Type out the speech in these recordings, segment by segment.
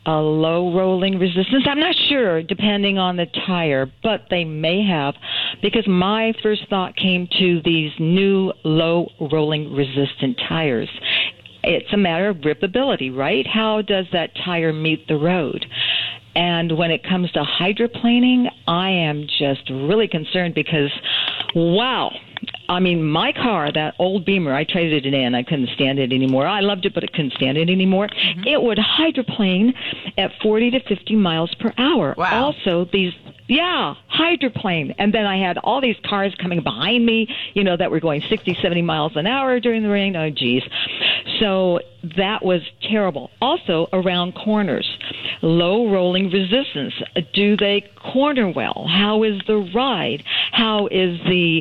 a low rolling resistance. I'm not sure, depending on the tire, but they may have, because my first thought came to these new low rolling resistant tires. It's a matter of gripability, right? How does that tire meet the road? And when it comes to hydroplaning, I am just really concerned because, wow, I mean, my car, that old Beamer, I traded it in. I couldn't stand it anymore. I loved it, but I couldn't stand it anymore. Mm-hmm. It would hydroplane at 40 to 50 miles per hour. Wow. Also, hydroplane. And then I had all these cars coming behind me, that were going 60, 70 miles an hour during the rain. Oh, geez. So that was terrible. Also, around corners, low rolling resistance. Do they corner well? How is the ride? How is the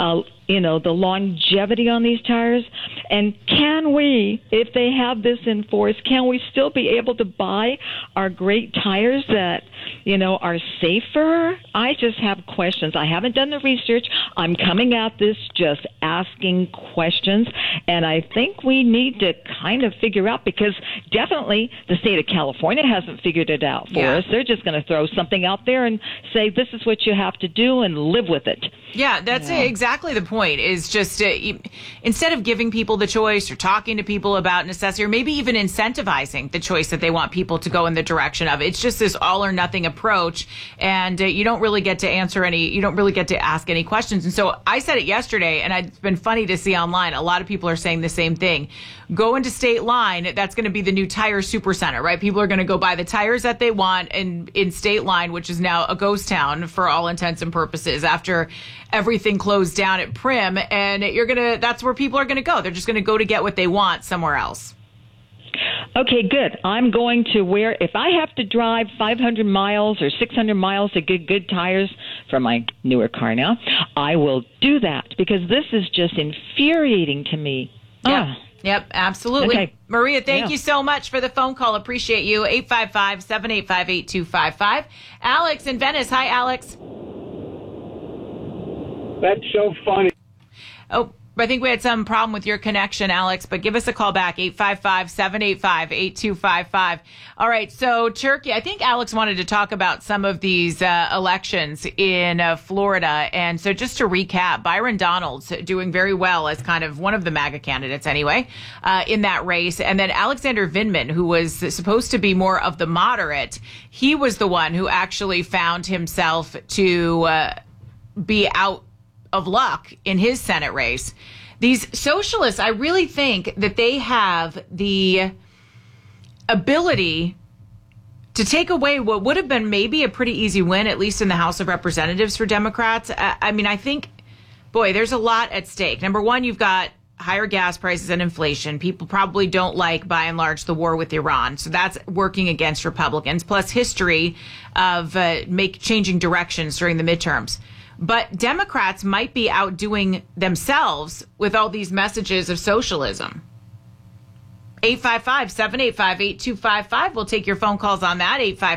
longevity on these tires? And can we, if they have this in force, can we still be able to buy our great tires that, are safer? I just have questions. I haven't done the research. I'm coming at this just asking questions, and I think we need to kind of figure out, because definitely the state of California hasn't figured it out for us. They're just going to throw something out there and say, this is what you have to do, and live with it. Yeah, that's exactly the point, is just instead of giving people the choice or talking to people about necessity, or maybe even incentivizing the choice that they want people to go in the direction of, it's just this all or nothing approach, and you don't really get to ask any questions. And so I said it yesterday, and it's been funny to see online, a lot of people are saying the same thing. Go into State Line, that's going to be the new tire supercenter, right? People are going to go buy the tires that they want in State Line, which is now a ghost town for all intents and purposes after everything closed down at Prim, and that's where people are going to go. They're just going to go to get what they want somewhere else. Okay, good. I'm going to if I have to drive 500 miles or 600 miles to get good tires for my newer car now, I will do that, because this is just infuriating to me. Yeah. Yep, absolutely. Okay. Maria, thank you so much for the phone call. Appreciate you. 855-785-8255. Alex in Venice. Hi, Alex. That's so funny. Oh, I think we had some problem with your connection, Alex, but give us a call back, 855-785-8255. All right, so Turkey, I think Alex wanted to talk about some of these elections in Florida. And so just to recap, Byron Donalds doing very well as kind of one of the MAGA candidates anyway, in that race. And then Alexander Vindman, who was supposed to be more of the moderate, he was the one who actually found himself to be out of luck in his Senate race. These socialists, I really think that they have the ability to take away what would have been maybe a pretty easy win, at least in the House of Representatives for Democrats. I think, there's a lot at stake. Number one, you've got higher gas prices and inflation. People probably don't like, by and large, the war with Iran. So that's working against Republicans, plus history of changing directions during the midterms. But Democrats might be outdoing themselves with all these messages of socialism. 855-785-8255. We'll take your phone calls on that.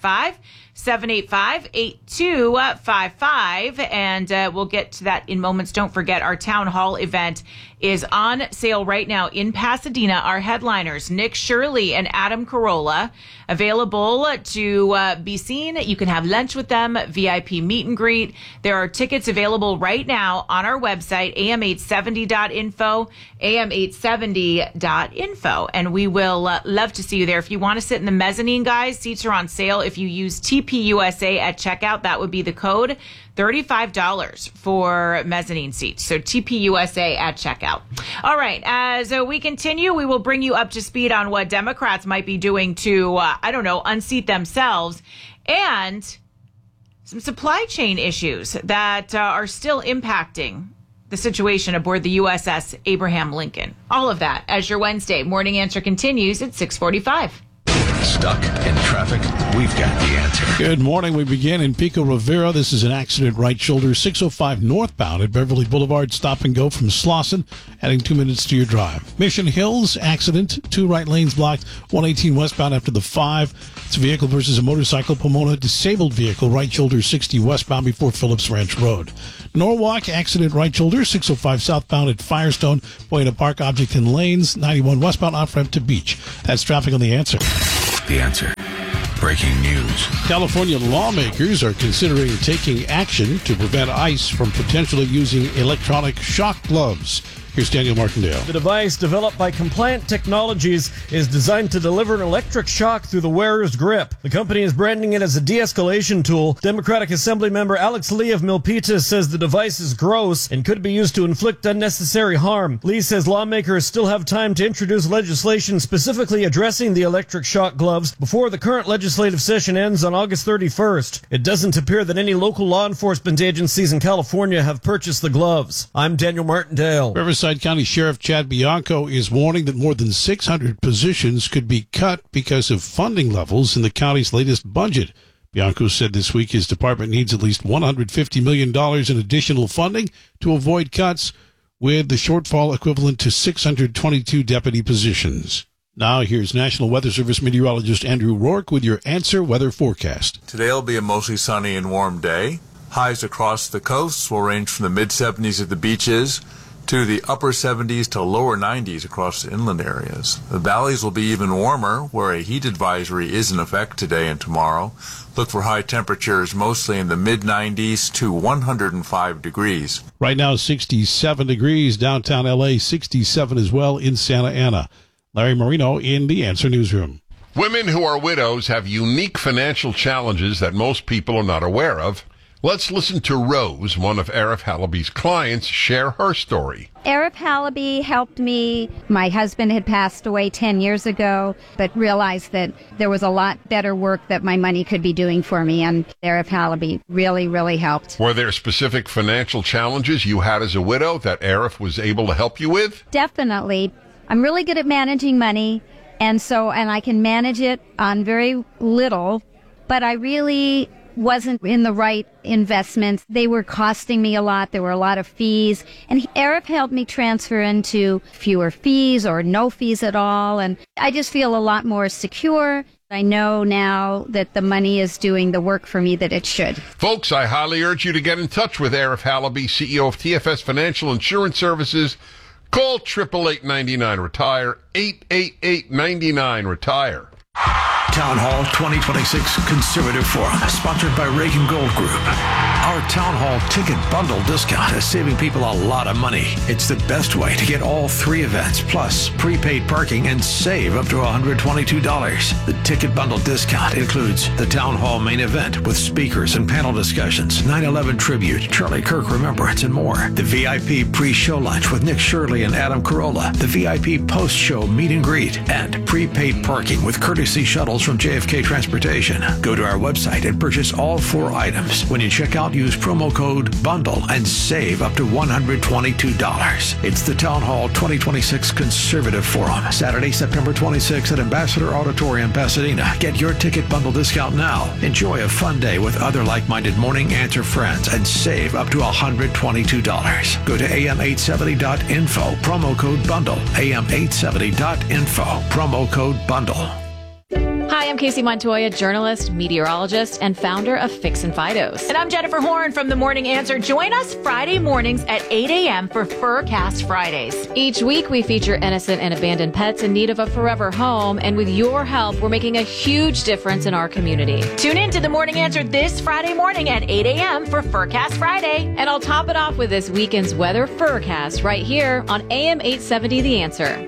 855-785-8255. And we'll get to that in moments. Don't forget, our town hall event is on sale right now in Pasadena. Our headliners, Nick Shirley and Adam Carolla, available to be seen. You can have lunch with them, VIP meet and greet. There are tickets available right now on our website, am870.info, am870.info. And we will love to see you there. If you want to sit in the mezzanine, guys, seats are on sale. If you use TPUSA at checkout, that would be the code. $35 for mezzanine seats. So TPUSA at checkout. All right. As we continue, we will bring you up to speed on what Democrats might be doing to, unseat themselves, and some supply chain issues that are still impacting the situation aboard the USS Abraham Lincoln. All of that as your Wednesday Morning Answer continues at 6:45. Stuck in traffic? We've got the answer. Good morning. We begin in Pico Rivera. This is an accident right shoulder, 605 northbound at Beverly Boulevard. Stop and go from Slauson, adding 2 minutes to your drive. Mission Hills, accident, 2 right lanes blocked, 118 westbound after the 5. It's a vehicle versus a motorcycle. Pomona, disabled vehicle, right shoulder, 60 westbound before Phillips Ranch Road. Norwalk, accident right shoulder, 605 southbound at Firestone, way to park object in lanes, 91 westbound off ramp to Beach. That's traffic on The Answer. The Answer. breaking news. California lawmakers are considering taking action to prevent ICE from potentially using electronic shock gloves. Here's Daniel Martindale. The device, developed by Compliant Technologies, is designed to deliver an electric shock through the wearer's grip. The company is branding it as a de-escalation tool. Democratic Assembly member Alex Lee of Milpitas says the device is gross and could be used to inflict unnecessary harm. Lee says lawmakers still have time to introduce legislation specifically addressing the electric shock gloves before the current legislative session ends on August 31st. It doesn't appear that any local law enforcement agencies in California have purchased the gloves. I'm Daniel Martindale. Riverside County Sheriff Chad Bianco is warning that more than 600 positions could be cut because of funding levels in the county's latest budget. Bianco said this week his department needs at least $150 million in additional funding to avoid cuts, with the shortfall equivalent to 622 deputy positions. Now here's National Weather Service meteorologist Andrew Rourke with your Answer Weather Forecast. Today will be a mostly sunny and warm day. Highs across the coasts will range from the mid-70s at the beaches to the upper 70s to lower 90s across the inland areas. The valleys will be even warmer, where a heat advisory is in effect today and tomorrow. Look for high temperatures mostly in the mid-90s to 105 degrees. Right now, 67 degrees. Downtown L.A., 67 as well in Santa Ana. Larry Marino in the Answer Newsroom. Women who are widows have unique financial challenges that most people are not aware of. Let's listen to Rose, one of Arif Halaby's clients, share her story. Arif Halaby helped me. My husband had passed away 10 years ago, but realized that there was a lot better work that my money could be doing for me, and Arif Halaby really, really helped. Were there specific financial challenges you had as a widow that Arif was able to help you with? Definitely. I'm really good at managing money, and I can manage it on very little, but I really wasn't in the right investments. They were costing me a lot. There were a lot of fees. And Arif helped me transfer into fewer fees or no fees at all. And I just feel a lot more secure. I know now that the money is doing the work for me that it should. Folks, I highly urge you to get in touch with Arif Halaby, CEO of TFS Financial Insurance Services. Call 888-99-RETIRE, 888-99-RETIRE. Town Hall 2026 Conservative Forum, sponsored by Reagan Gold Group. Our Town Hall ticket bundle discount is saving people a lot of money. It's the best way to get all three events, plus prepaid parking, and save up to $122. The ticket bundle discount includes the Town Hall main event with speakers and panel discussions, 9/11 tribute, Charlie Kirk Remembrance, and more. The VIP pre-show lunch with Nick Shirley and Adam Carolla. The VIP post-show meet and greet, and prepaid parking with courtesy shuttles from JFK Transportation. Go to our website and purchase all four items. When you check out, use promo code BUNDLE and save up to $122. It's the Town Hall 2026 Conservative Forum, Saturday, September 26th at Ambassador Auditorium, Pasadena. Get your ticket bundle discount now. Enjoy a fun day with other like-minded Morning Answer friends and save up to $122. Go to am870.info, promo code BUNDLE, am870.info, promo code BUNDLE. Hi, I'm Casey Montoya, journalist, meteorologist, and founder of Fix and Fidos. And I'm Jennifer Horn from The Morning Answer. Join us Friday mornings at 8 a.m. for Furcast Fridays. Each week, we feature innocent and abandoned pets in need of a forever home. And with your help, we're making a huge difference in our community. Tune in to The Morning Answer this Friday morning at 8 a.m. for Furcast Friday. And I'll top it off with this weekend's weather Furcast right here on AM 870 The Answer.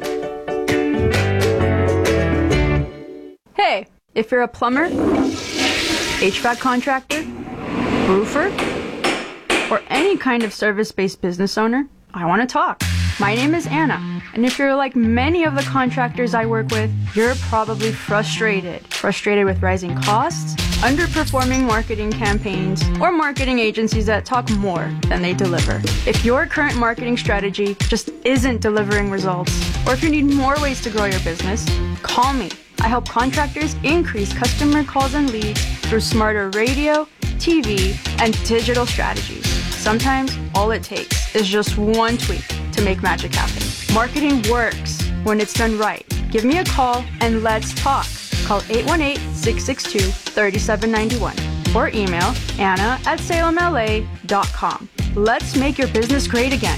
Hey, if you're a plumber, HVAC contractor, roofer, or any kind of service-based business owner, I want to talk. My name is Anna, and if you're like many of the contractors I work with, you're probably frustrated. Frustrated with rising costs, underperforming marketing campaigns, or marketing agencies that talk more than they deliver. If your current marketing strategy just isn't delivering results, or if you need more ways to grow your business, call me. I help contractors increase customer calls and leads through smarter radio, TV, and digital strategies. Sometimes all it takes is just one tweak to make magic happen. Marketing works when it's done right. Give me a call and let's talk. Call 818-662-3791 or email anna@salemla.com. Let's make your business great again.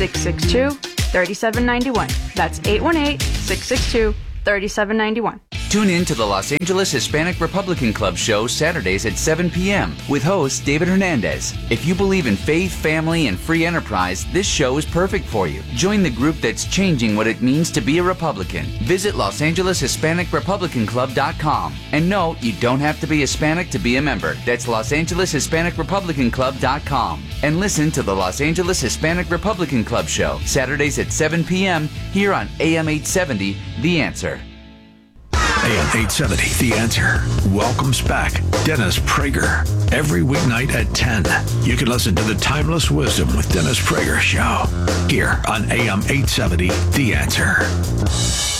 818-662-3791. That's 818-662-3791. Tune in to the Los Angeles Hispanic Republican Club show Saturdays at 7 p.m. with host David Hernandez. If you believe in faith, family, and free enterprise, this show is perfect for you. Join the group that's changing what it means to be a Republican. Visit LosAngelesHispanicRepublicanClub.com. And no, you don't have to be Hispanic to be a member. That's LosAngelesHispanicRepublicanClub.com. And listen to the Los Angeles Hispanic Republican Club show Saturdays at 7 p.m. here on AM 870, The Answer. AM 870, The Answer, welcomes back Dennis Prager. Every weeknight at 10, you can listen to the Timeless Wisdom with Dennis Prager show here on AM 870, The Answer.